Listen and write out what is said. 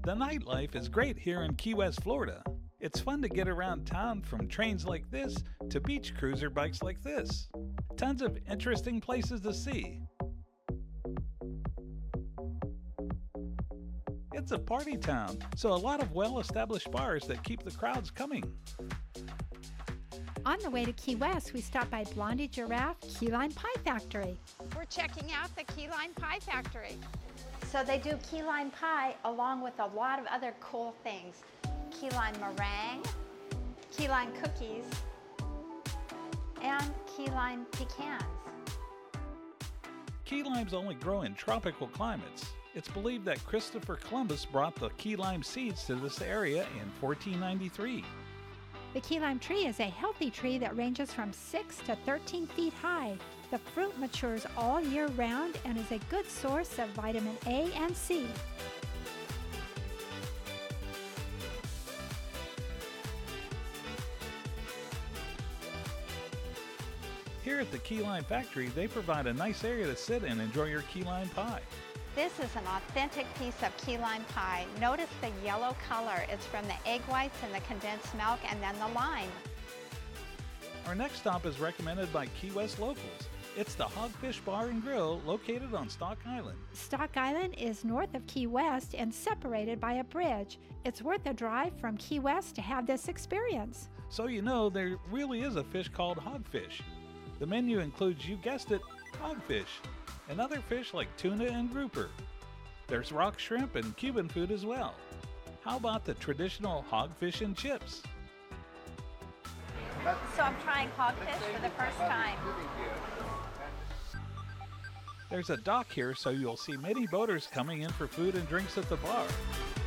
The nightlife is great here in Key West, Florida. It's fun to get around town from trains like this to beach cruiser bikes like this. Tons of interesting places to see. It's a party town, so a lot of well-established bars that keep the crowds coming. On the way to Key West, we stopped by Blondie Giraffe Key Lime Pie Factory. We're checking out the Key Lime Pie Factory. So they do key lime pie along with a lot of other cool things. Key lime meringue, key lime cookies, and key lime pecans. Key limes only grow in tropical climates. It's believed that Christopher Columbus brought the key lime seeds to this area in 1493. The key lime tree is a healthy tree that ranges from 6 to 13 feet high. The fruit matures all year round and is a good source of vitamin A and C. Here at the Key Lime Factory, they provide a nice area to sit and enjoy your key lime pie. This is an authentic piece of key lime pie. Notice the yellow color. It's from the egg whites and the condensed milk and then the lime. Our next stop is recommended by Key West locals. It's the Hogfish Bar and Grill located on Stock Island. Stock Island is north of Key West and separated by a bridge. It's worth a drive from Key West to have this experience. So you know there really is a fish called hogfish. The menu includes, you guessed it, hogfish, and other fish like tuna and grouper. There's rock shrimp and Cuban food as well. How about the traditional hogfish and chips? So I'm trying hogfish for the first time. There's a dock here, so you'll see many boaters coming in for food and drinks at the bar.